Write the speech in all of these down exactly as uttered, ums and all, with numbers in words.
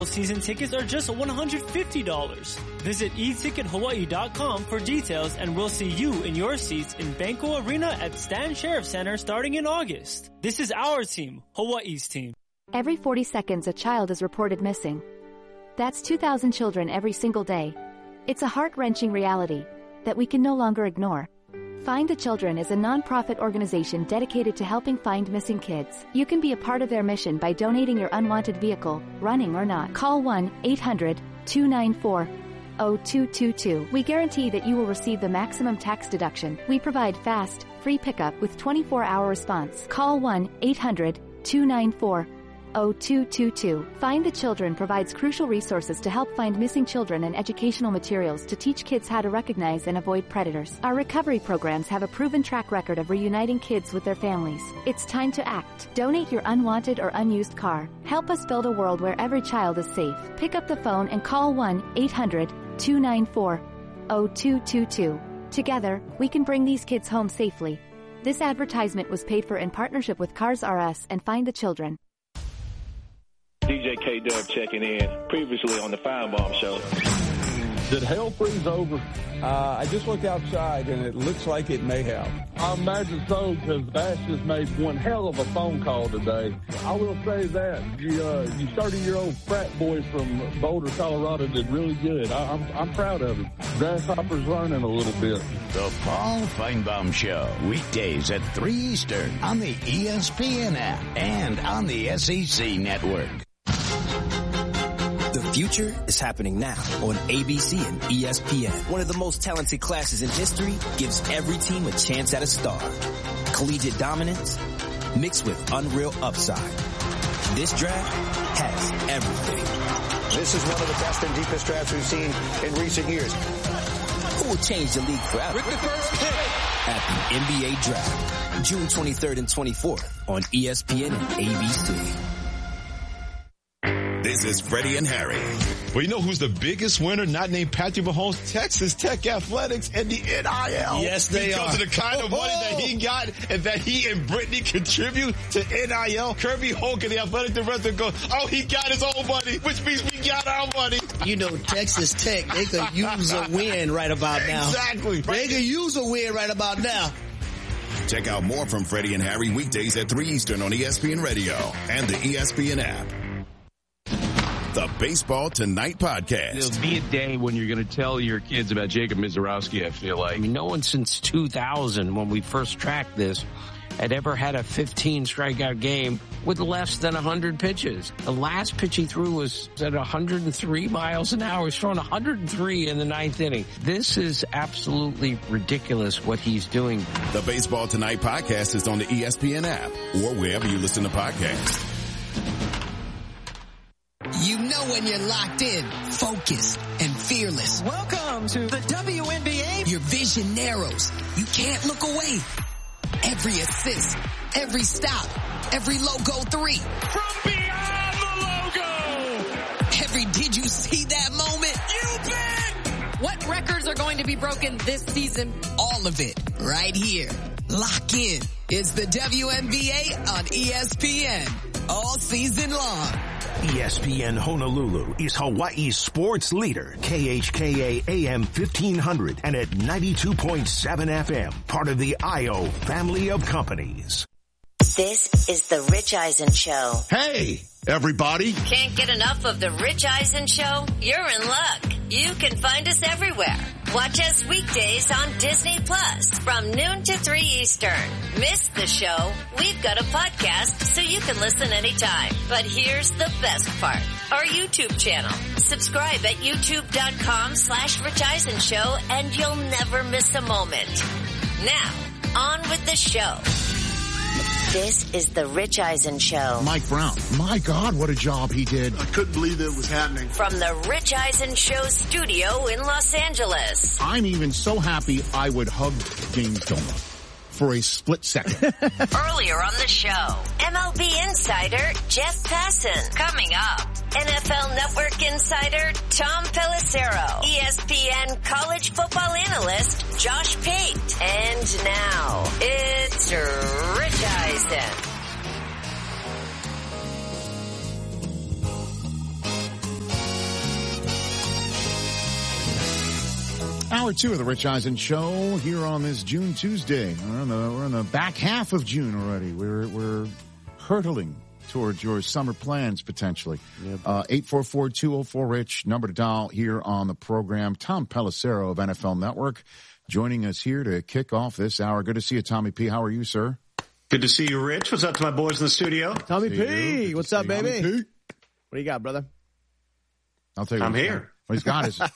Season tickets are just one hundred fifty dollars. Visit e ticket hawaii dot com for details, and we'll see you in your seats in Banco Arena at Stan Sheriff Center starting in August. This is our team, Hawaii's team. Every forty seconds a child is reported missing. That's two thousand children every single day. It's a heart-wrenching reality that we can no longer ignore. Find the Children is a non-profit organization dedicated to helping find missing kids. You can be a part of their mission by donating your unwanted vehicle, running or not. Call one eight hundred two nine four zero two two two. We guarantee that you will receive the maximum tax deduction. We provide fast, free pickup with twenty-four hour response. Call one eight hundred two nine four zero two two two. Find the Children provides crucial resources to help find missing children and educational materials to teach kids how to recognize and avoid predators. Our recovery programs have a proven track record of reuniting kids with their families. It's time to act. Donate your unwanted or unused car. Help us build a world where every child is safe. Pick up the phone and call one eight hundred two nine four zero two two two. Together, we can bring these kids home safely. This advertisement was paid for in partnership with Cars R Us and Find the Children. D J K-Dub checking in, previously on the Feinbaum Show. Did hell freeze over? Uh, I just looked outside, and it looks like it may have. I imagine so, because Bass just made one hell of a phone call today. I will say that. You, uh, you thirty-year-old frat boy from Boulder, Colorado did really good. I, I'm, I'm proud of him. Grasshopper's learning a little bit. The Paul Feinbaum Show, weekdays at three Eastern on the E S P N app and on the S E C network. The future is happening now on A B C and E S P N. One of the most talented classes in history gives every team a chance at a star. Collegiate dominance mixed with unreal upside. This draft has everything. This is one of the best and deepest drafts we've seen in recent years. Who will change the league forever? With the first pick at the N B A Draft, June twenty-third and twenty-fourth on E S P N and A B C. This is Freddie and Harry. Well, you know who's the biggest winner, not named Patrick Mahomes? Texas Tech Athletics and the N I L. Yes, they because are. Because of the kind of money that he got and that he and Brittany contribute to N I L. Kirby Hogan, the athletic director, goes, oh, he got his own money, which means we got our money. You know, Texas Tech, they could use a win right about now. Exactly. They could use a win right about now. Check out more from Freddie and Harry weekdays at three Eastern on E S P N Radio and the E S P N app. The Baseball Tonight podcast. There'll be a day when you're going to tell your kids about Jacob Mizorowski, I feel like. I mean, no one since two thousand, when we first tracked this, had ever had a fifteen strikeout game with less than one hundred pitches. The last pitch he threw was at one hundred three miles an hour. He's thrown one hundred three in the ninth inning. This is absolutely ridiculous what he's doing. The Baseball Tonight podcast is on the E S P N app or wherever you listen to podcasts. You know when you're locked in, focused, and fearless. Welcome to the W N B A. Your vision narrows. You can't look away. Every assist, every stop, every logo three. From beyond the logo. Every did you see that moment? You bet. What records are going to be broken this season? All of it right here. Lock in. It's the W N B A on E S P N. All season long. E S P N Honolulu is Hawaii's sports leader. K H K A A M fifteen hundred and at ninety-two point seven F M. Part of the I O family of companies. This is the Rich Eisen Show. Hey, everybody. Can't get enough of the Rich Eisen Show? You're in luck. You can find us everywhere. Watch us weekdays on Disney Plus from noon to three Eastern. Miss the show? We've got a podcast so you can listen anytime. But here's the best part. Our YouTube channel. Subscribe at youtube.com slash Rich Eisen Show and you'll never miss a moment. Now, on with the show. This is the Rich Eisen Show. Mike Brown. My God, what a job he did. I couldn't believe it was happening. From the Rich Eisen Show studio in Los Angeles. I'm even so happy I would hug James Dolan for a split second. Earlier on the show, M L B insider Jeff Passan. Coming up, N F L Network insider Tom Pelissero. E S P N college football analyst Josh Pate. And now, it's Rich Eisen. Hour two of the Rich Eisen Show here on this June Tuesday. We're on the, we're on the back half of June already. We're, we're hurtling towards your summer plans, potentially. Yep. Uh, eight four four, two oh four, RICH, number to dial here on the program. Tom Pelissero of N F L Network joining us here to kick off this hour. Good to see you, Tommy P. How are you, sir? Good to see you, Rich. What's up to my boys in the studio? Tommy P. What's up, baby? P. What do you got, brother? I'll tell you. I'm here. What he's got is,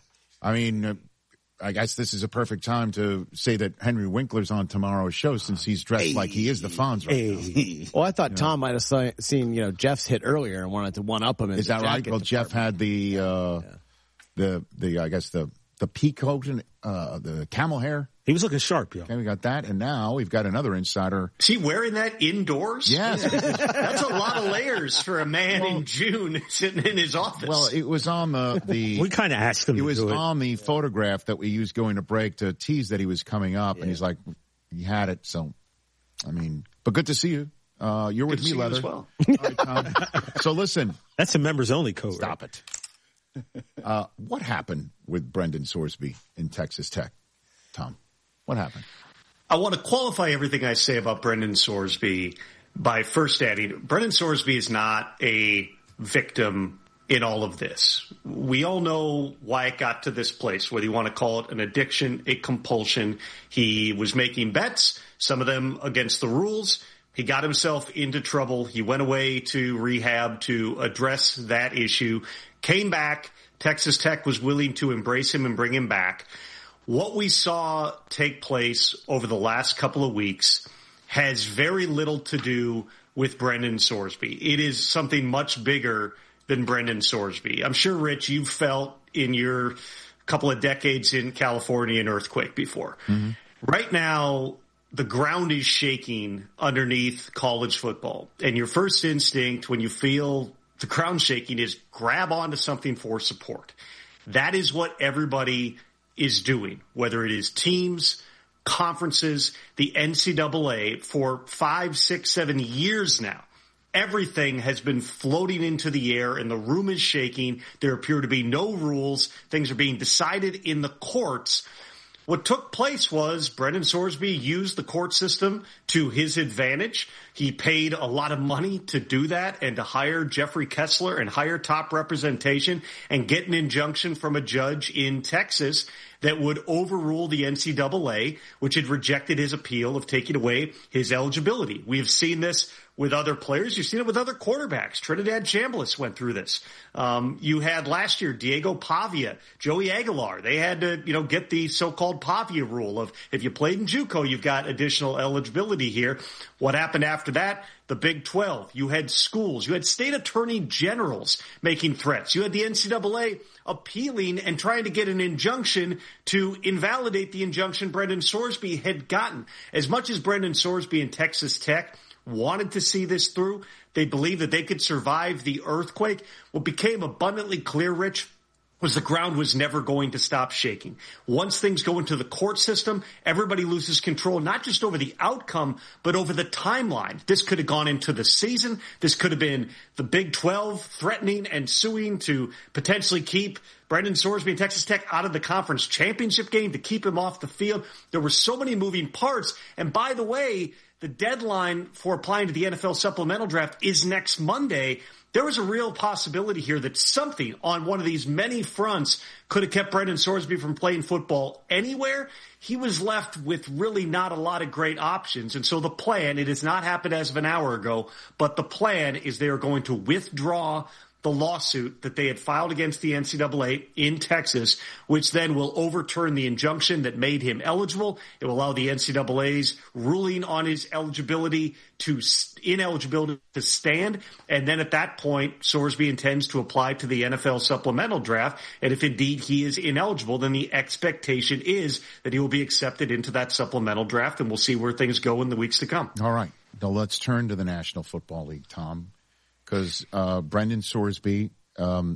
I mean, uh, I guess this is a perfect time to say that Henry Winkler's on tomorrow's show since he's dressed hey. like he is the Fonz right hey. now. Well, I thought you Tom know. might have say, seen, you know, Jeff's hit earlier and wanted to one-up him. In is that right? Well, department. Jeff had the, uh, yeah. the, the, I guess the, the peacoat and, uh, the camel hair. He was looking sharp, yo. Okay, we got that, and now we've got another insider. Is he wearing that indoors? Yes. That's a lot of layers for a man well, in June sitting in his office. Well, it was on the... the we kind of asked him It to was do on it. the photograph that we used going to break to tease that he was coming up, yeah. and he's like, he had it, so, I mean, but good to see you. Uh, you're good with me, Leather. As well. All right, Tom. So listen. That's a members-only code. Stop right? it. Uh, what happened with Brendan Sorsby in Texas Tech, Tom? What happened? I want to qualify everything I say about Brendan Sorsby by first adding, Brendan Sorsby is not a victim in all of this. We all know why it got to this place, whether you want to call it an addiction, a compulsion. He was making bets, some of them against the rules. He got himself into trouble. He went away to rehab to address that issue, came back. Texas Tech was willing to embrace him and bring him back. What we saw take place over the last couple of weeks has very little to do with Brendan Sorsby. It is something much bigger than Brendan Sorsby. I'm sure, Rich, you've felt in your couple of decades in California an earthquake before. Mm-hmm. Right now, the ground is shaking underneath college football. And your first instinct when you feel the ground shaking is grab onto something for support. That is what everybody is doing, whether it is teams, conferences, the N C double A, for five, six, seven years now. Everything has been floating into the air and the room is shaking. There appear to be no rules. Things are being decided in the courts. What took place was Brendan Sorsby used the court system to his advantage. He paid a lot of money to do that and to hire Jeffrey Kessler and hire top representation and get an injunction from a judge in Texas that would overrule the N C double A, which had rejected his appeal of taking away his eligibility. We have seen this with other players. You've seen it with other quarterbacks. Trinidad Chambliss went through this. Um, you had last year Diego Pavia, Joey Aguilar. They had to, you know, get the so-called Pavia rule of if you played in JUCO, you've got additional eligibility here. What happened after that? The Big twelve. You had schools. You had state attorney generals making threats. You had the N C double A appealing and trying to get an injunction to invalidate the injunction Brendan Sorsby had gotten. As much as Brendan Sorsby and Texas Tech wanted to see this through, they believed that they could survive the earthquake. What became abundantly clear, Rich, was the ground was never going to stop shaking. Once things go into the court system, everybody loses control, not just over the outcome, but over the timeline. This could have gone into the season. This could have been the Big twelve threatening and suing to potentially keep Brendan Sorsby and Texas Tech out of the conference championship game, to keep him off the field. There were so many moving parts. And by the way, the deadline for applying to the N F L supplemental draft is next Monday. There was a real possibility here that something on one of these many fronts could have kept Brendan Sorsby from playing football anywhere. He was left with really not a lot of great options. And so the plan, it has not happened as of an hour ago, but the plan is they are going to withdraw the lawsuit that they had filed against the N C double A in Texas, which then will overturn the injunction that made him eligible. It will allow the N C double A's ruling on his eligibility to ineligibility to stand. And then at that point, Sorsby intends to apply to the N F L supplemental draft. And if indeed he is ineligible, then the expectation is that he will be accepted into that supplemental draft. And we'll see where things go in the weeks to come. All right. Now let's turn to the National Football League, Tom. Because uh, Brendan Sorsby, um,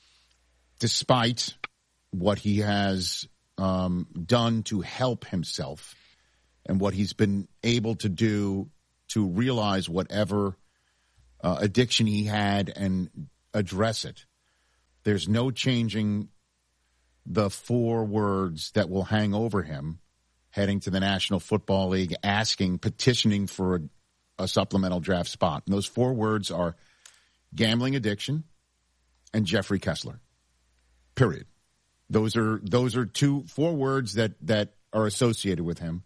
despite what he has um, done to help himself and what he's been able to do to realize whatever uh, addiction he had and address it, there's no changing the four words that will hang over him heading to the National Football League, asking, petitioning for a, a supplemental draft spot. And those four words are gambling addiction and Jeffrey Kessler. Period. Those are those are two four words that, that are associated with him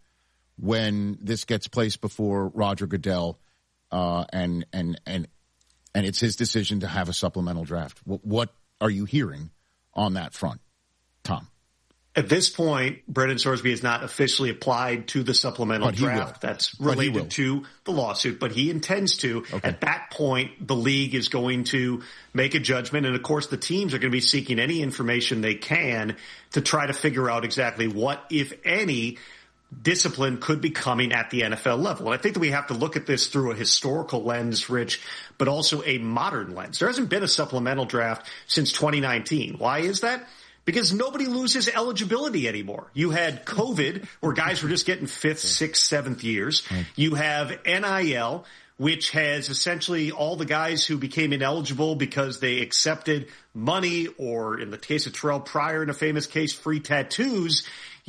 when this gets placed before Roger Goodell, uh, and and and and it's his decision to have a supplemental draft. What, what are you hearing on that front, Tom? At this point, Brendan Sorsby has not officially applied to the supplemental draft. That's related to the lawsuit, but he intends to. Okay. At that point, the league is going to make a judgment. And of course, the teams are going to be seeking any information they can to try to figure out exactly what, if any, discipline could be coming at the N F L level. And I think that we have to look at this through a historical lens, Rich, but also a modern lens. There hasn't been a supplemental draft since twenty nineteen. Why is that? Because nobody loses eligibility anymore. You had COVID, where guys were just getting fifth, sixth, seventh years. You have N I L, which has essentially all the guys who became ineligible because they accepted money, or in the case of Terrell Pryor, in a famous case, free tattoos.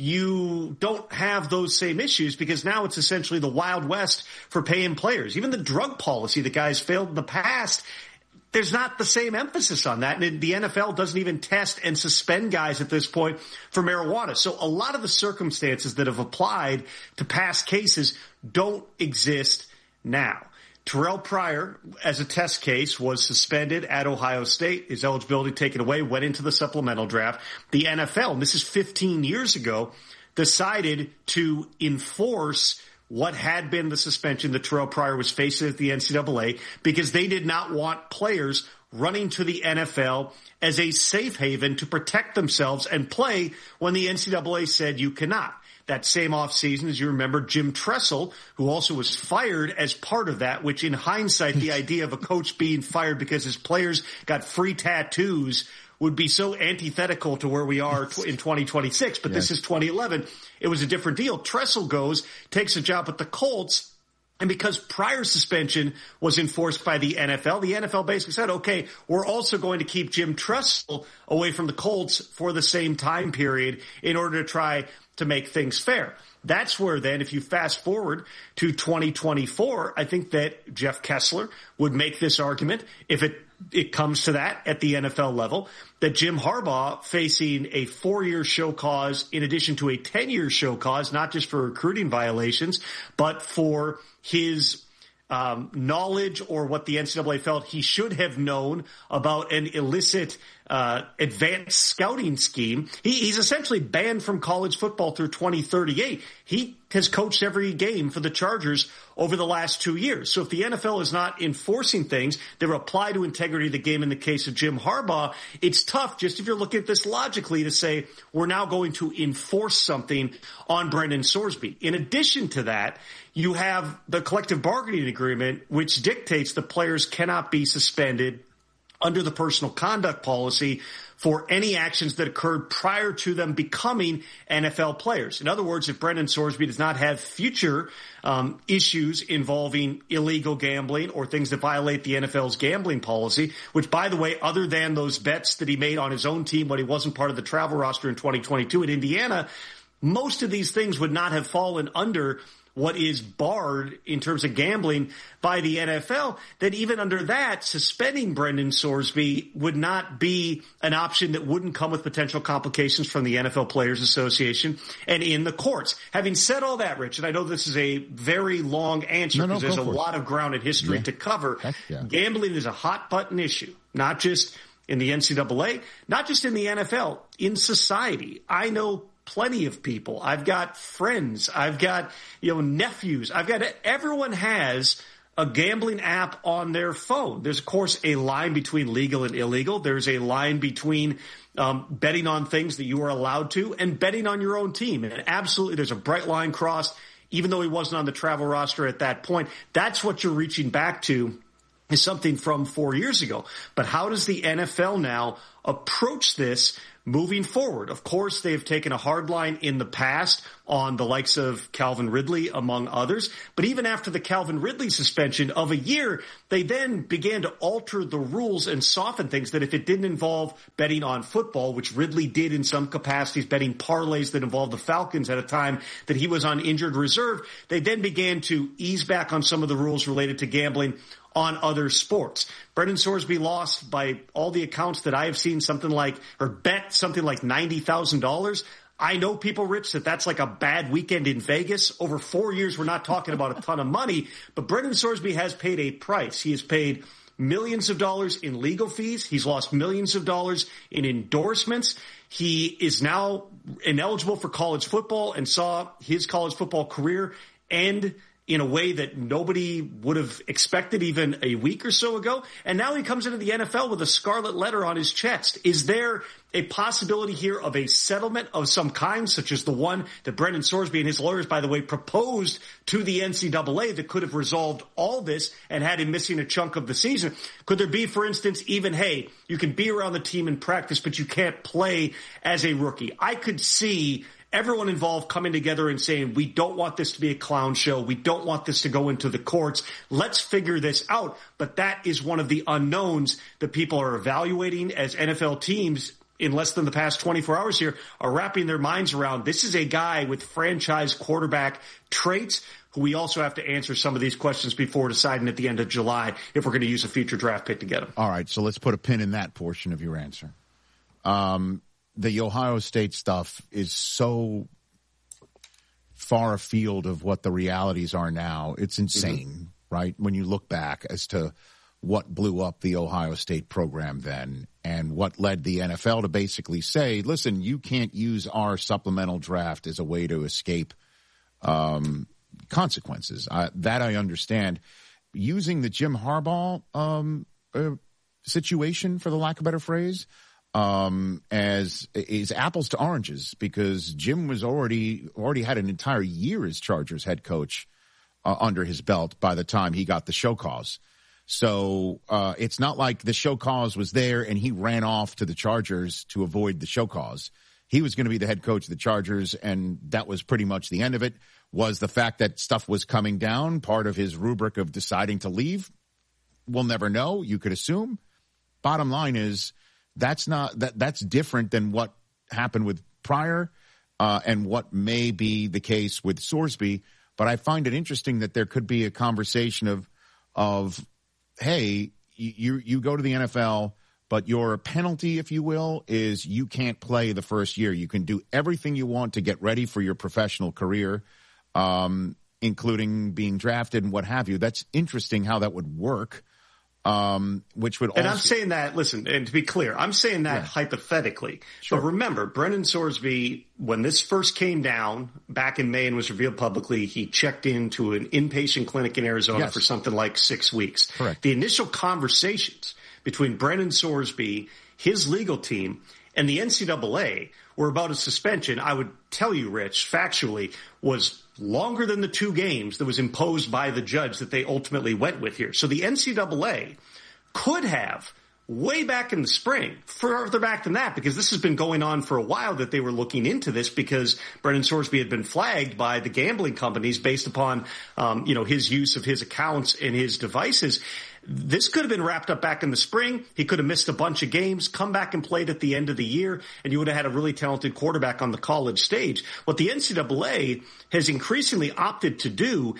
You don't have those same issues because now it's essentially the Wild West for paying players. Even the drug policy that guys failed in the past, there's not the same emphasis on that. And the N F L doesn't even test and suspend guys at this point for marijuana. So a lot of the circumstances that have applied to past cases don't exist now. Terrell Pryor, as a test case, was suspended at Ohio State. His eligibility taken away, went into the supplemental draft. The N F L, and this is fifteen years ago, decided to enforce what had been the suspension that Terrell Pryor was facing at the N C double A because they did not want players running to the N F L as a safe haven to protect themselves and play when the N C double A said you cannot. That same offseason, as you remember, Jim Tressel, who also was fired as part of that, which in hindsight, the idea of a coach being fired because his players got free tattoos would be so antithetical to where we are in twenty twenty-six. But yes. This is twenty eleven. It was a different deal. Tressel goes, takes a job at the Colts. And because prior suspension was enforced by the N F L, the N F L basically said, okay, we're also going to keep Jim Tressel away from the Colts for the same time period in order to try to make things fair. That's where then, if you fast forward to twenty twenty-four, I think that Jeff Kessler would make this argument, if it it comes to that at the N F L level, that Jim Harbaugh facing a four-year show cause in addition to a ten-year show cause, not just for recruiting violations, but for his um, knowledge or what the N C double A felt he should have known about an illicit uh advanced scouting scheme. He, he's essentially banned from college football through twenty thirty-eight. He has coached every game for the Chargers over the last two years. So if the N F L is not enforcing things that apply to integrity of the game in the case of Jim Harbaugh, it's tough, just if you're looking at this logically, to say we're now going to enforce something on Brendan Sorsby. In addition to that, you have the collective bargaining agreement, which dictates the players cannot be suspended under the personal conduct policy for any actions that occurred prior to them becoming N F L players. In other words, if Brendan Sorsby does not have future um, issues involving illegal gambling or things that violate the N F L's gambling policy, which, by the way, other than those bets that he made on his own team when he wasn't part of the travel roster in twenty twenty-two at Indiana, most of these things would not have fallen under what is barred in terms of gambling by the N F L, that even under that, suspending Brendan Sorsby would not be an option that wouldn't come with potential complications from the N F L Players Association and in the courts. Having said all that, Rich, and I know this is a very long answer no, no, because there's a it. lot of ground in history yeah. to cover. Yeah. Gambling is a hot button issue, not just in the N C double A, not just in the N F L, in society. I know plenty of people. I've got friends. I've got, you know, nephews. I've got, everyone has a gambling app on their phone. There's, of course, a line between legal and illegal. There's a line between um, betting on things that you are allowed to and betting on your own team. And absolutely, there's a bright line crossed, even though he wasn't on the travel roster at that point. That's what you're reaching back to, is something from four years ago. But how does the N F L now approach this moving forward. Of course, they've taken a hard line in the past on the likes of Calvin Ridley, among others. But even after the Calvin Ridley suspension of a year, they then began to alter the rules and soften things that if it didn't involve betting on football, which Ridley did in some capacities, betting parlays that involved the Falcons at a time that he was on injured reserve, they then began to ease back on some of the rules related to gambling on other sports. Brendan Sorsby lost, by all the accounts that I have seen, something like, or bet something like ninety thousand dollars. I know people, Rich, that that's like a bad weekend in Vegas. Over four years, we're not talking about a ton of money, but Brendan Sorsby has paid a price. He has paid millions of dollars in legal fees. He's lost millions of dollars in endorsements. He is now ineligible for college football and saw his college football career end in a way that nobody would have expected even a week or so ago. And now he comes into the N F L with a scarlet letter on his chest. Is there a possibility here of a settlement of some kind, such as the one that Brendan Sorsby and his lawyers, by the way, proposed to the N C double A that could have resolved all this and had him missing a chunk of the season? Could there be, for instance, even, hey, you can be around the team in practice, but you can't play as a rookie? I could see everyone involved coming together and saying, we don't want this to be a clown show. We don't want this to go into the courts. Let's figure this out. But that is one of the unknowns that people are evaluating as N F L teams in less than the past twenty-four hours here are wrapping their minds around. This is a guy with franchise quarterback traits who we also have to answer some of these questions before deciding at the end of July if we're going to use a future draft pick to get him. All right, so let's put a pin in that portion of your answer. Um, The Ohio State stuff is so far afield of what the realities are now. It's insane, mm-hmm. right? When you look back as to what blew up the Ohio State program then and what led the N F L to basically say, listen, you can't use our supplemental draft as a way to escape um, consequences. Uh, that I understand. Using the Jim Harbaugh um, uh, situation, for the lack of a better phrase, Um, as is apples to oranges, because Jim was already already had an entire year as Chargers head coach uh, under his belt by the time he got the show cause. So uh, it's not like the show cause was there and he ran off to the Chargers to avoid the show cause. He was going to be the head coach of the Chargers, and that was pretty much the end of it. Was the fact that stuff was coming down part of his rubric of deciding to leave? We'll never know. You could assume. Bottom line is, That's not that. That's different than what happened with Pryor, uh, and what may be the case with Sorsby. But I find it interesting that there could be a conversation of, of, hey, you you go to the N F L, but your penalty, if you will, is you can't play the first year. You can do everything you want to get ready for your professional career, um, including being drafted and what have you. That's interesting how that would work. Um, which would also. And I'm saying that, listen, and to be clear, I'm saying that yeah. hypothetically. Sure. But remember, Brendan Sorsby, when this first came down back in May and was revealed publicly, he checked into an inpatient clinic in Arizona yes. for something like six weeks. Correct. The initial conversations between Brendan Sorsby, his legal team, and the N C double A were about a suspension, I would tell you, Rich, factually, was longer than the two games that was imposed by the judge that they ultimately went with here. So the N C double A could have, way back in the spring, further back than that, because this has been going on for a while that they were looking into this because Brendan Sorsby had been flagged by the gambling companies based upon, um, you know, his use of his accounts and his devices. This could have been wrapped up back in the spring. He could have missed a bunch of games, come back and played at the end of the year, and you would have had a really talented quarterback on the college stage. What the N C double A has increasingly opted to do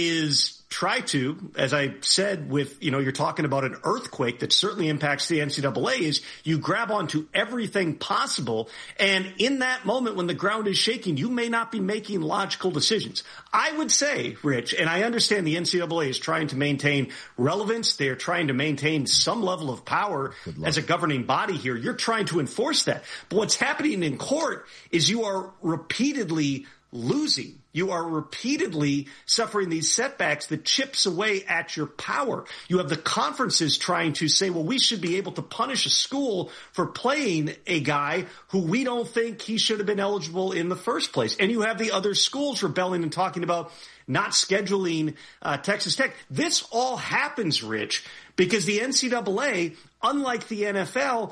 is try to, as I said, with, you know, you're talking about an earthquake that certainly impacts the N C double A, is you grab onto everything possible. And in that moment when the ground is shaking, you may not be making logical decisions. I would say, Rich, and I understand the N C double A is trying to maintain relevance. They're trying to maintain some level of power as a governing body here. You're trying to enforce that. But what's happening in court is you are repeatedly losing. You are repeatedly suffering these setbacks that chips away at your power. You have the conferences trying to say, well, we should be able to punish a school for playing a guy who we don't think he should have been eligible in the first place. And you have the other schools rebelling and talking about not scheduling uh, Texas Tech. This all happens, Rich, because the N C double A, unlike the N F L,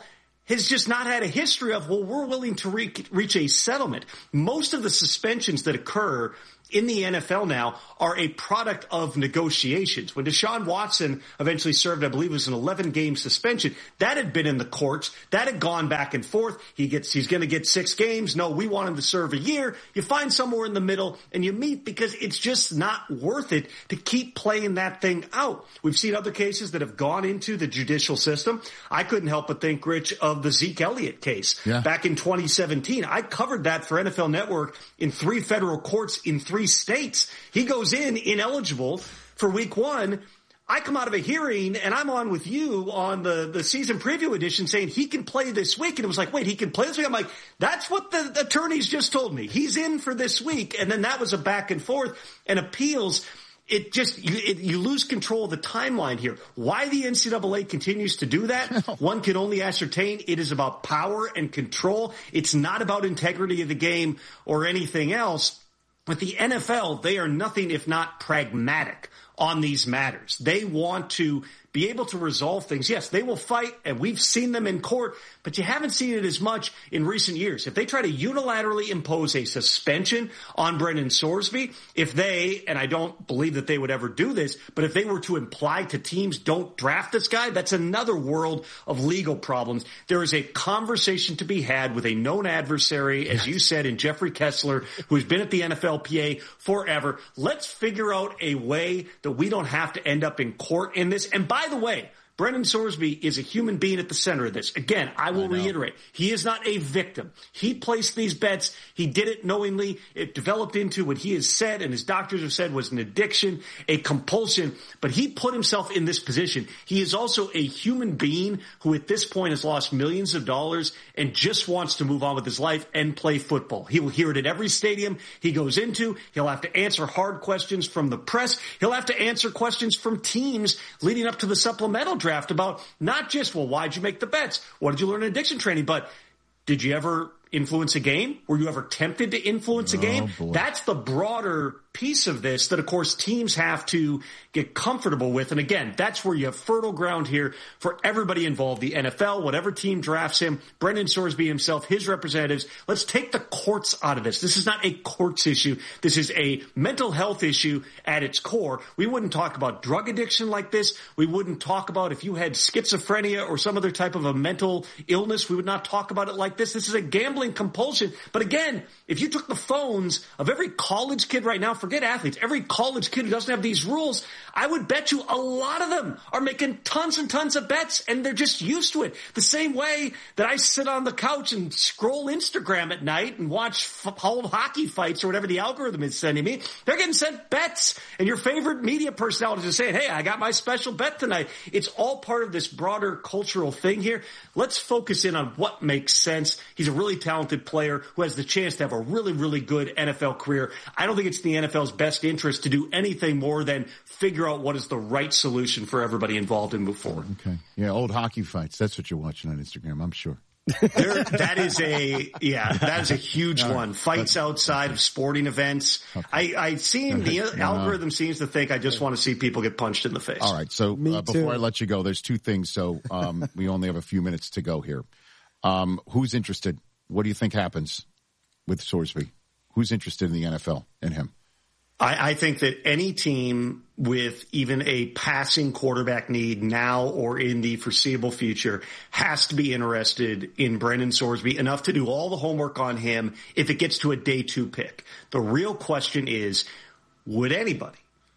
has just not had a history of, well, we're willing to re- reach a settlement. Most of the suspensions that occur in the N F L now are a product of negotiations. When Deshaun Watson eventually served, I believe it was an eleven game suspension, that had been in the courts. That had gone back and forth. He gets, he's going to get six games. No, we want him to serve a year. You find somewhere in the middle and you meet because it's just not worth it to keep playing that thing out. We've seen other cases that have gone into the judicial system. I couldn't help but think, Rich, of the Zeke Elliott case yeah. back in twenty seventeen. I covered that for N F L Network in three federal courts in three states. He goes in ineligible for week one. I come out of a hearing and I'm on with you on the, the season preview edition saying he can play this week. And it was like, wait, he can play this week? I'm like, that's what the attorneys just told me. He's in for this week. And then that was a back and forth and appeals. It just, you, it, you lose control of the timeline here. Why the N C double A continues to do that, one can only ascertain. It is about power and control. It's not about integrity of the game or anything else. With the N F L, they are nothing if not pragmatic on these matters. They want to be able to resolve things. Yes, they will fight, and we've seen them in court, but you haven't seen it as much in recent years. If they try to unilaterally impose a suspension on Brendan Sorsby, if they, and I don't believe that they would ever do this, but if they were to imply to teams, don't draft this guy, that's another world of legal problems. There is a conversation to be had with a known adversary, as you said, in Jeffrey Kessler, who's been at the N F L P A forever. Let's figure out a way that we don't have to end up in court in this. And by By the way, Brendan Sorsby is a human being at the center of this. Again, I will I reiterate, he is not a victim. He placed these bets. He did it knowingly. It developed into what he has said and his doctors have said was an addiction, a compulsion, but he put himself in this position. He is also a human being who at this point has lost millions of dollars and just wants to move on with his life and play football. He will hear it at every stadium he goes into. He'll have to answer hard questions from the press. He'll have to answer questions from teams leading up to the supplemental draft. Draft about not just, well, why'd you make the bets? What did you learn in addiction training? But did you ever influence a game? Were you ever tempted to influence a game? Oh, That's the broader piece of this that, of course, teams have to get comfortable with. And again, that's where you have fertile ground here for everybody involved, the N F L, whatever team drafts him, Brendan Sorsby himself, his representatives. Let's take the courts out of this. This is not a courts issue. This is a mental health issue at its core. We wouldn't talk about drug addiction like this. We wouldn't talk about if you had schizophrenia or some other type of a mental illness. We would not talk about it like this. This is a gambling compulsion. But again, if you took the phones of every college kid right now, forget athletes, every college kid who doesn't have these rules, I would bet you a lot of them are making tons and tons of bets and they're just used to it. The same way that I sit on the couch and scroll Instagram at night and watch f- old hockey fights or whatever the algorithm is sending me, they're getting sent bets and your favorite media personalities are saying, hey, I got my special bet tonight. It's all part of this broader cultural thing here. Let's focus in on what makes sense. He's a really talented player who has the chance to have a really, really good N F L career. I don't think it's in the N F L's best interest to do anything more than figure out what is the right solution for everybody involved and move forward. Okay. Yeah, old hockey fights. That's what you're watching on Instagram, I'm sure. There, that is a, yeah, that is a huge no, one. Fights but, outside of sporting events. Okay. I, I seem, the no, algorithm seems to think I just want to see people get punched in the face. All right. So uh, before I let you go, there's two things. So um, we only have a few minutes to go here. Um, who's interested? What do you think happens with Sorsby? Who's interested in the N F L and him? I, I think that any team with even a passing quarterback need now or in the foreseeable future has to be interested in Brendan Sorsby enough to do all the homework on him if it gets to a day two pick. The real question is, would anybody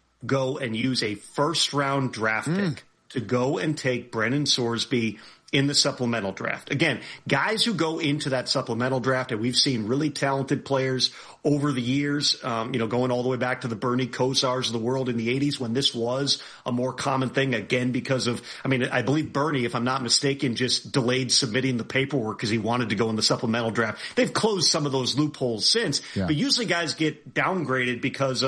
go and use a first round draft mm. pick to go and take Brendan Sorsby in the supplemental draft? Again, guys who go into that supplemental draft, and we've seen really talented players over the years, um, you know, going all the way back to the Bernie Kosars of the world in the eighties when this was a more common thing, again, because of, I mean, I believe Bernie, if I'm not mistaken, just delayed submitting the paperwork because he wanted to go in the supplemental draft. They've closed some of those loopholes since, yeah. But usually guys get downgraded because of,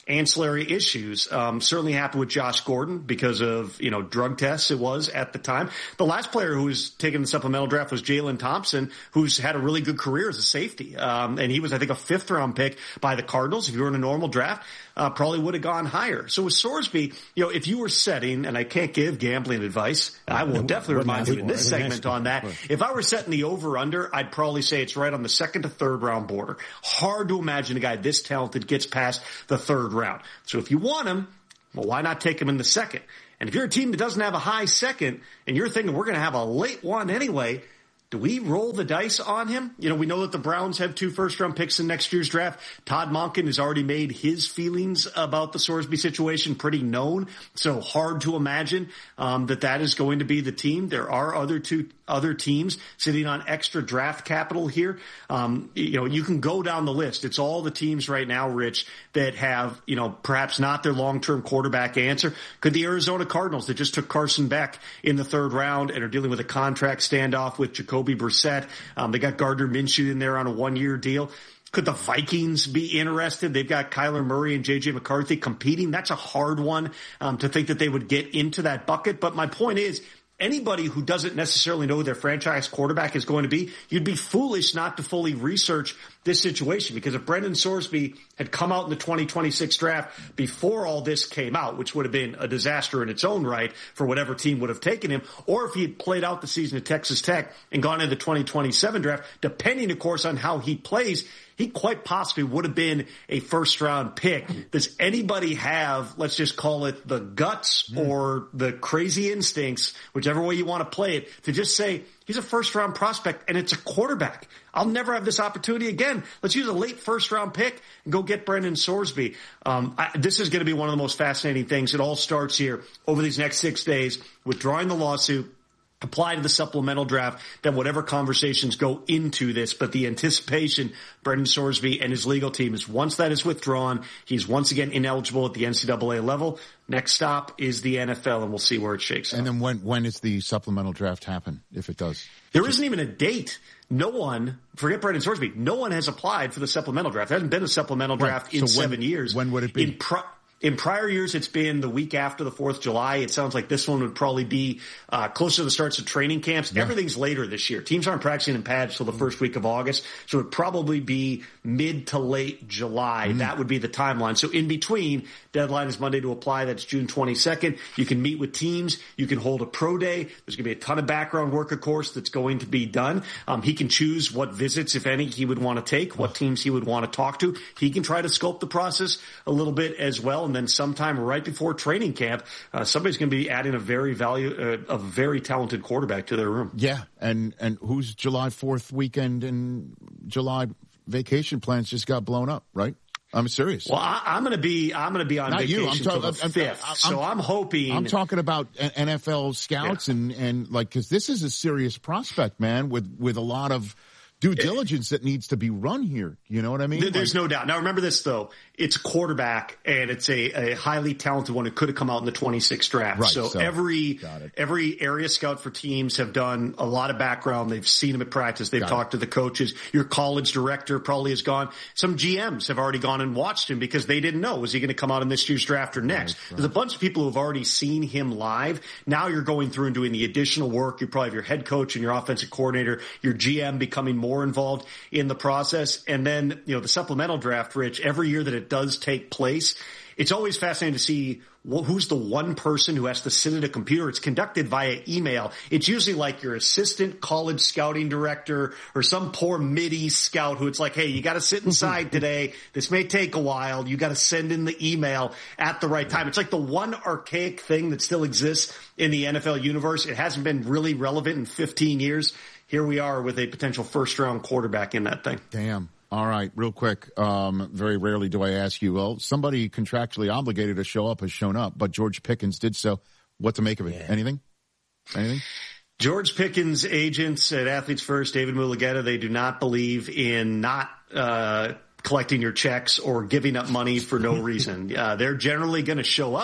ancillary issues. Um, certainly happy with Josh Gordon because of, you know, drug tests it was at the time. The last player who was taken in the supplemental draft was Jalen Thompson, who's had a really good career as a safety. Um, and he was, I think, a fifth round pick by the Cardinals. If you were in a normal draft, uh, probably would have gone higher. So with Sorsby, you know, if you were setting, and I can't give gambling advice, I will definitely remind you in this segment on that. If I were setting the over under, I'd probably say it's right on the second to third round border. Hard to imagine a guy this talented gets past the third round. So if you want him, well, why not take him in the second? And if you're a team that doesn't have a high second and you're thinking we're going to have a late one anyway, do we roll the dice on him? You know, we know that the Browns have two first-round picks in next year's draft. Todd Monken has already made his feelings about the Sorsby situation pretty known, so hard to imagine um, that that is going to be the team. There are other two other teams sitting on extra draft capital here. Um, you know, you can go down the list. It's all the teams right now, Rich, that have, you know, perhaps not their long-term quarterback answer. Could the Arizona Cardinals that just took Carson Beck in the third round and are dealing with a contract standoff with Jacoby Brissett? Um, they got Gardner Minshew in there on a one-year deal. Could the Vikings be interested? They've got Kyler Murray and J J McCarthy competing. That's a hard one um, to think that they would get into that bucket. But my point is, anybody who doesn't necessarily know who their franchise quarterback is going to be, you'd be foolish not to fully research this situation, because if Brendan Sorsby had come out in the twenty twenty-six draft before all this came out, which would have been a disaster in its own right for whatever team would have taken him, or if he had played out the season at Texas Tech and gone into the twenty twenty-seven draft, depending, of course, on how he plays, he quite possibly would have been a first-round pick. Does anybody have, let's just call it the guts mm. or the crazy instincts, whichever way you want to play it, to just say, he's a first-round prospect, and it's a quarterback. I'll never have this opportunity again. Let's use a late first-round pick and go get Brendan Sorsby. Um, I, this is going to be one of the most fascinating things. It all starts here over these next six days, withdrawing the lawsuit, apply to the supplemental draft, then whatever conversations go into this. But the anticipation, Brendan Sorsby and his legal team, is once that is withdrawn, he's once again ineligible at the N C double A level. Next stop is the N F L, and we'll see where it shakes out. And then when when is the supplemental draft happen, if it does? There isn't even a date. No one, forget Brendan Sorsby, no one has applied for the supplemental draft. There hasn't been a supplemental draft right. in so seven when, years. When would it be? In pro- In prior years, it's been the week after the fourth of July. It sounds like this one would probably be uh, closer to the starts of training camps. Yeah. Everything's later this year. Teams aren't practicing in pads till the first week of August, so it would probably be mid to late July. Mm. That would be the timeline. So in between, deadline is Monday to apply. That's June twenty-second. You can meet with teams. You can hold a pro day. There's going to be a ton of background work, of course, that's going to be done. Um, he can choose what visits, if any, he would want to take, what teams he would want to talk to. He can try to sculpt the process a little bit as well, and then sometime right before training camp, uh, somebody's going to be adding a very value, uh, a very talented quarterback to their room. Yeah, and and whose July fourth weekend and July vacation plans just got blown up, right? I'm serious. Well, I, I'm going to be I'm going to be on Not vacation you. I'm until talk, the I'm, fifth, I'm, so I'm hoping. I'm talking about N F L scouts yeah. and and like, because this is a serious prospect, man, with with a lot of due diligence that needs to be run here. You know what I mean? There's like, no doubt. Now, remember this, though. It's a quarterback, and it's a, a highly talented one who could have come out in the twenty-sixth draft. Right, so, so every every area scout for teams have done a lot of background. They've seen him at practice. They've got talked it. to the coaches. Your college director probably has gone. Some G Ms have already gone and watched him because they didn't know, was he going to come out in this year's draft or next? Right, right. There's a bunch of people who have already seen him live. Now you're going through and doing the additional work. You probably have your head coach and your offensive coordinator, your G M becoming more involved in the process. And then, you know, the supplemental draft, Rich, every year that it does take place, it's always fascinating to see well, who's the one person who has to sit at a computer. It's conducted via email. It's usually like your assistant college scouting director or some poor midi scout who it's like, hey, you got to sit inside today. This may take a while. You got to send in the email at the right time. It's like the one archaic thing that still exists in the N F L universe. It hasn't been really relevant in fifteen years. Here we are with a potential first-round quarterback in that thing. Damn. All right, real quick. Um, very rarely do I ask you, well, somebody contractually obligated to show up has shown up, but George Pickens did so. What to make of it? Yeah. Anything? Anything? George Pickens' agents at Athletes First, David Mulugheta, they do not believe in not uh collecting your checks or giving up money for no reason. Uh, they're generally going to show up.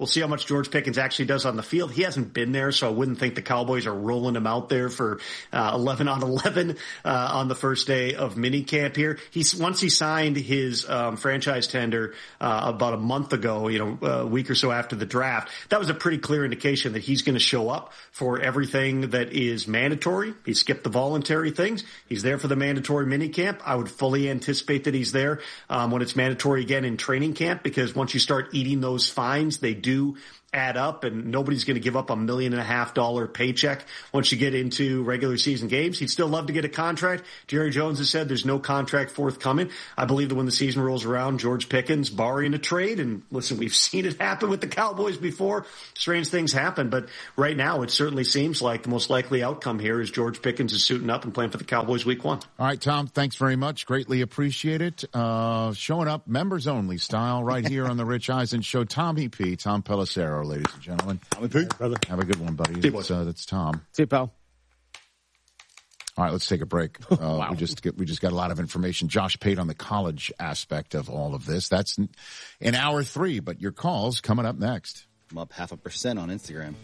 We'll see how much George Pickens actually does on the field. He hasn't been there, so I wouldn't think the Cowboys are rolling him out there for uh, eleven on eleven uh, on the first day of minicamp here. He's once he signed his um, franchise tender uh, about a month ago, you know, a week or so after the draft. That was a pretty clear indication that he's going to show up for everything that is mandatory. He skipped the voluntary things. He's there for the mandatory minicamp. I would fully anticipate that he's there um, when it's mandatory again in training camp, because once you start eating those fines, they do add up, and nobody's going to give up a million and a half dollar paycheck once you get into regular season games. He'd still love to get a contract. Jerry Jones has said there's no contract forthcoming. I believe that when the season rolls around, George Pickens, barring a trade, and listen, we've seen it happen with the Cowboys before. Strange things happen, but right now it certainly seems like the most likely outcome here is George Pickens is suiting up and playing for the Cowboys week one. All right, Tom, thanks very much. Greatly appreciate it. Uh, showing up members only style right here on the Rich Eisen Show. Tommy P, Tom Pelissero, ladies and gentlemen. Tommy P, brother. Have a good one, buddy. That's, uh, that's Tom. See you, pal. All right, let's take a break. Uh, wow. We just get, we just got a lot of information. Josh Pate on the college aspect of all of this. That's in, in hour three, but your calls coming up next. I'm up half a percent on Instagram.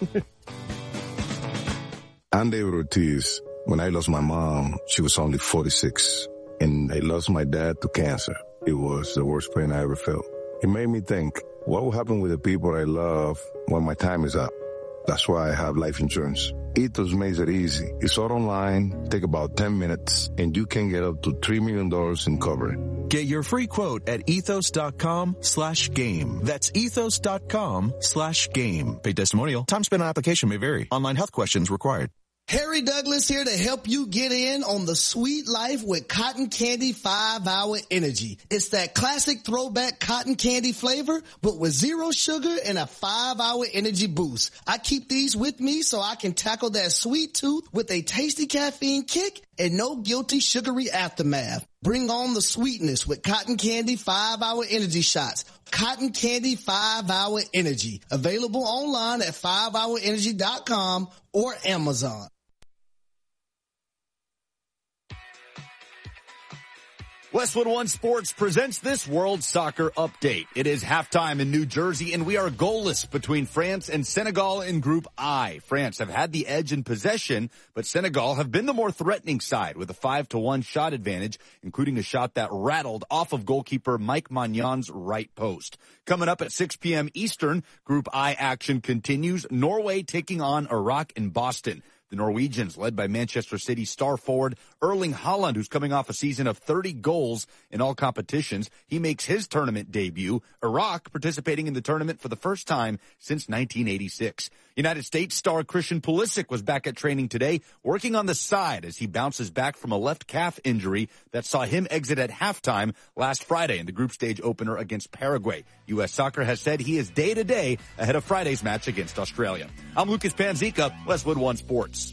I'm David Ortiz. When I lost my mom, she was only forty-six, and I lost my dad to cancer. It was the worst pain I ever felt. It made me think, what will happen with the people I love when my time is up? That's why I have life insurance. Ethos makes it easy. It's all online, take about ten minutes, and you can get up to three million dollars in cover. Get your free quote at ethos.com slash game. That's ethos.com slash game. Paid testimonial. Time spent on application may vary. Online health questions required. Harry Douglas here to help you get in on the sweet life with Cotton Candy five hour Energy. It's that classic throwback cotton candy flavor, but with zero sugar and a five hour energy boost. I keep these with me so I can tackle that sweet tooth with a tasty caffeine kick and no guilty sugary aftermath. Bring on the sweetness with Cotton Candy five hour Energy shots. Cotton Candy five hour Energy. Available online at five hour energy dot com or Amazon. Westwood One Sports presents this World Soccer Update. It is halftime in New Jersey, and we are goalless between France and Senegal in Group I. France have had the edge in possession, but Senegal have been the more threatening side with a five to one shot advantage, including a shot that rattled off of goalkeeper Mike Magnan's right post. Coming up at six p.m. Eastern, Group I action continues. Norway taking on Iraq in Boston. The Norwegians, led by Manchester City star forward Erling Haaland, who's coming off a season of thirty goals in all competitions. He makes his tournament debut. Iraq participating in the tournament for the first time since nineteen eighty-six. United States star Christian Pulisic was back at training today, working on the side as he bounces back from a left calf injury that saw him exit at halftime last Friday in the group stage opener against Paraguay. U S Soccer has said he is day-to-day ahead of Friday's match against Australia. I'm Lucas Panzica, Westwood One Sports.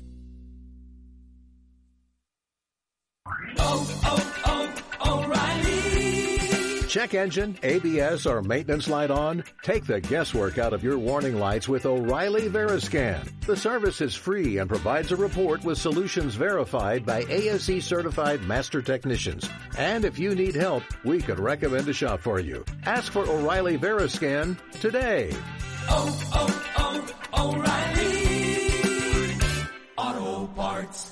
Oh, oh, oh, O'Reilly. Check engine, A B S, or maintenance light on? Take the guesswork out of your warning lights with O'Reilly Veriscan. The service is free and provides a report with solutions verified by A S E certified master technicians. And if you need help, we could recommend a shop for you. Ask for O'Reilly Veriscan today. Oh, oh, oh, O'Reilly Auto Parts.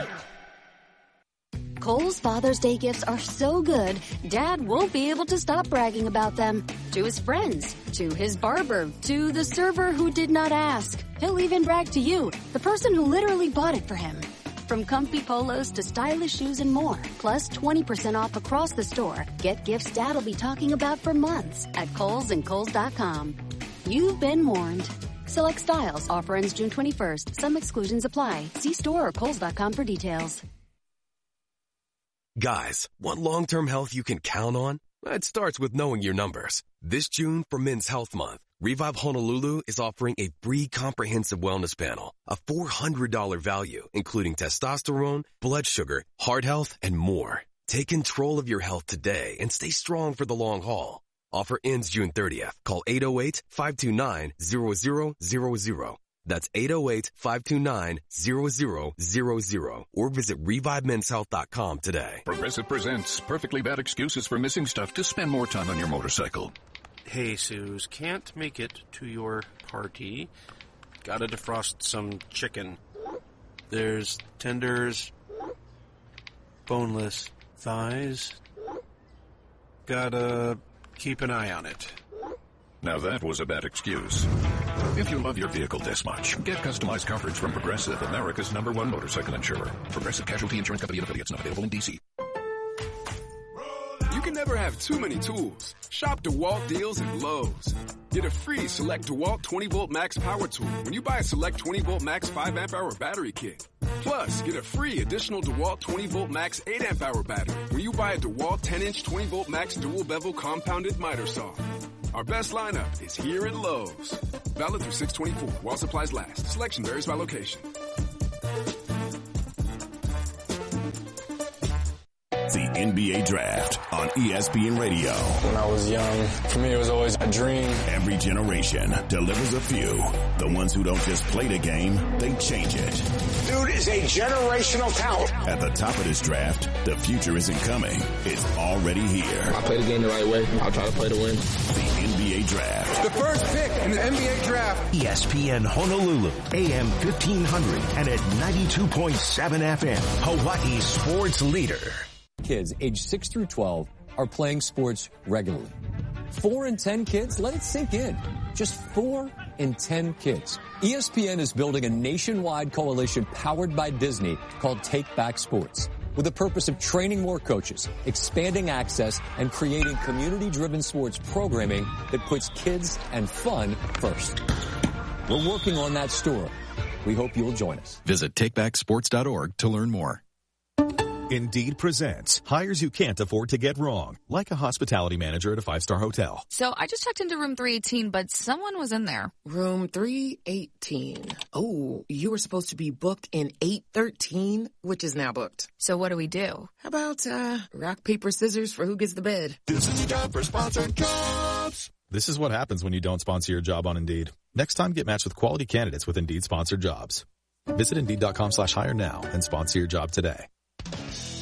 Kohl's Father's Day gifts are so good, Dad won't be able to stop bragging about them. To his friends, to his barber, to the server who did not ask. He'll even brag to you, the person who literally bought it for him. From comfy polos to stylish shoes and more, plus twenty percent off across the store. Get gifts Dad'll be talking about for months at Kohl's and Kohl's dot com. You've been warned. Select styles. Offer ends June twenty-first. Some exclusions apply. See store or Kohl's dot com for details. Guys, want long-term health you can count on? It starts with knowing your numbers. This June, for Men's Health Month, Revive Honolulu is offering a free comprehensive wellness panel, a four hundred dollars value, including testosterone, blood sugar, heart health, and more. Take control of your health today and stay strong for the long haul. Offer ends June thirtieth. Call eight oh eight, five two nine, zero zero zero zero. That's eight oh eight, five two nine, zero zero zero zero or visit revive men's health dot com today. Progressive presents perfectly bad excuses for missing stuff to spend more time on your motorcycle. Hey, Suze, can't make it to your party. Gotta defrost some chicken. There's tenders, boneless thighs. Gotta keep an eye on it. Now that was a bad excuse. If you love your vehicle this much, get customized coverage from Progressive, America's number one motorcycle insurer. Progressive Casualty Insurance Company and affiliates, not available in D C. You can never have too many tools. Shop DeWalt deals at Lowe's. Get a free Select DeWalt twenty volt Max power tool when you buy a Select twenty volt Max five amp hour battery kit. Plus, get a free additional DeWalt twenty volt Max eight amp hour battery when you buy a DeWalt ten inch twenty volt Max dual bevel compounded miter saw. Our best lineup is here at Lowe's. Valid through six twenty-four while supplies last. Selection varies by location. The N B A Draft on E S P N Radio. When I was young, for me it was always a dream. Every generation delivers a few. The ones who don't just play the game, they change it. Dude is a generational talent. At the top of this draft, the future isn't coming. It's already here. I play the game the right way. I'll try to play to win. The N B A Draft. The first pick in the N B A Draft. E S P N Honolulu, A M fifteen hundred and at ninety-two point seven F M, Hawaii's sports leader. Kids aged six through twelve are playing sports regularly. Four in ten kids, let it sink in. Just four in ten kids. E S P N is building a nationwide coalition powered by Disney called Take Back Sports, with the purpose of training more coaches, expanding access, and creating community-driven sports programming that puts kids and fun first. We're working on that story. We hope you'll join us. Visit take back sports dot org to learn more. Indeed presents hires you can't afford to get wrong, like a hospitality manager at a five-star hotel. So I just checked into room three eighteen, but someone was in there. Room three eighteen. Oh, you were supposed to be booked in eight thirteen, which is now booked. So what do we do? How about, uh, rock, paper, scissors for who gets the bed? This is job for sponsored jobs. This is what happens when you don't sponsor your job on Indeed. Next time, get matched with quality candidates with Indeed sponsored jobs. Visit Indeed.com slash hire now and sponsor your job today.